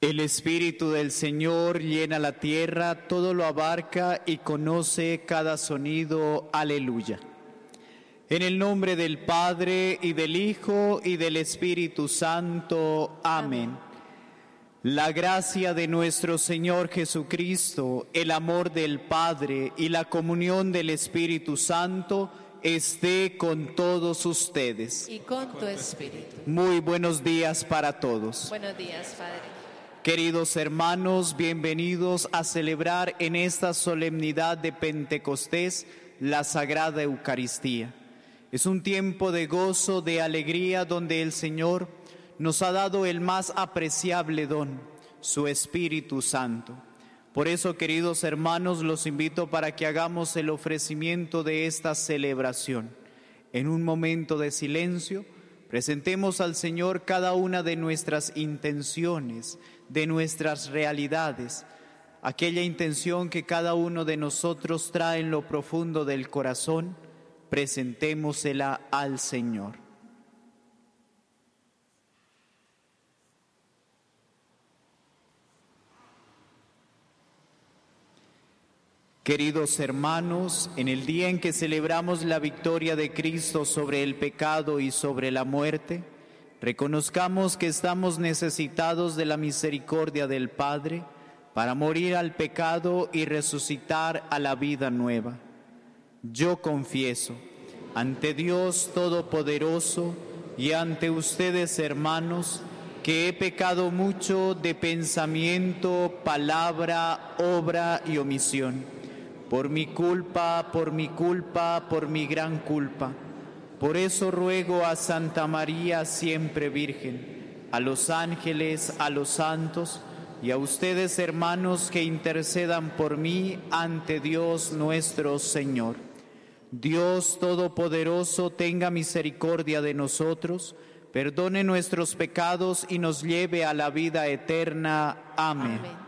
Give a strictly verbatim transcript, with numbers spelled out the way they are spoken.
El Espíritu del Señor llena la tierra, todo lo abarca y conoce cada sonido. Aleluya. En el nombre del Padre, y del Hijo, y del Espíritu Santo. Amén. Amén. La gracia de nuestro Señor Jesucristo, el amor del Padre y la comunión del Espíritu Santo esté con todos ustedes. Y con tu espíritu. Muy buenos días para todos. Buenos días, Padre. Queridos hermanos, bienvenidos a celebrar en esta solemnidad de Pentecostés la Sagrada Eucaristía. Es un tiempo de gozo, de alegría, donde el Señor nos ha dado el más apreciable don, su Espíritu Santo. Por eso, queridos hermanos, los invito para que hagamos el ofrecimiento de esta celebración. En un momento de silencio, presentemos al Señor cada una de nuestras intenciones, de nuestras realidades, aquella intención que cada uno de nosotros trae en lo profundo del corazón, presentémosela al Señor. Queridos hermanos, en el día en que celebramos la victoria de Cristo sobre el pecado y sobre la muerte, reconozcamos que estamos necesitados de la misericordia del Padre para morir al pecado y resucitar a la vida nueva. Yo confieso ante Dios Todopoderoso y ante ustedes, hermanos, que he pecado mucho de pensamiento, palabra, obra y omisión. Por mi culpa, por mi culpa, por mi gran culpa. Por eso ruego a Santa María, siempre Virgen, a los ángeles, a los santos y a ustedes, hermanos, que intercedan por mí ante Dios nuestro Señor. Dios Todopoderoso tenga misericordia de nosotros, perdone nuestros pecados y nos lleve a la vida eterna. Amén. Amén.